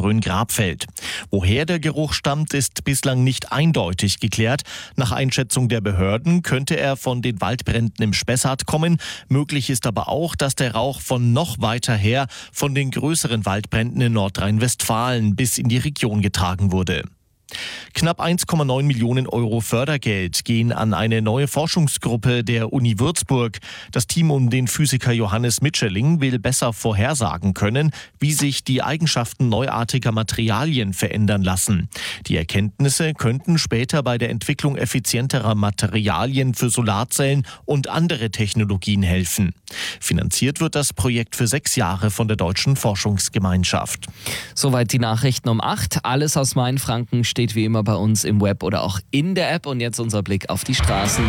Grabfeld. Woher der Geruch stammt, ist bislang nicht eindeutig geklärt. Nach Einschätzung der Behörden könnte er von den Waldbränden im Spessart kommen. Möglich ist aber auch, dass der Rauch von noch weiter her von den größeren Waldbränden in Nordrhein-Westfalen bis in die Region getragen wurde. Knapp 1,9 Millionen Euro Fördergeld gehen an eine neue Forschungsgruppe der Uni Würzburg. Das Team um den Physiker Johannes Mitscherling will besser vorhersagen können, wie sich die Eigenschaften neuartiger Materialien verändern lassen. Die Erkenntnisse könnten später bei der Entwicklung effizienterer Materialien für Solarzellen und andere Technologien helfen. Finanziert wird das Projekt für 6 Jahre von der Deutschen Forschungsgemeinschaft. Soweit die Nachrichten um 8. Alles aus Mainfranken steht wie immer bei uns im Web oder auch in der App. Und jetzt unser Blick auf die Straßen.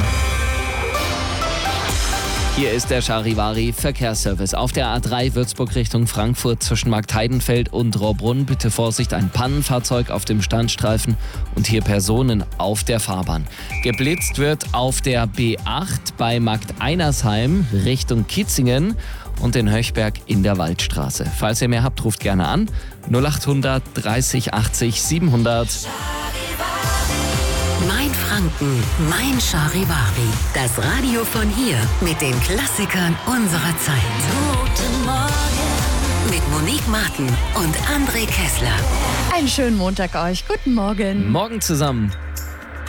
Hier ist der Charivari Verkehrsservice. Auf der A3 Würzburg Richtung Frankfurt zwischen Marktheidenfeld und Rohrbrunn. Bitte Vorsicht, ein Pannenfahrzeug auf dem Standstreifen und hier Personen auf der Fahrbahn. Geblitzt wird auf der B8 bei Markt Einersheim Richtung Kitzingen und in Höchberg in der Waldstraße. Falls ihr mehr habt, ruft gerne an 0800 30 80 700. Mainfranken, mein Charivari. Das Radio von hier mit den Klassikern unserer Zeit. Guten Morgen. Mit Monique Martin und André Kessler. Einen schönen Montag euch. Guten Morgen. Morgen zusammen.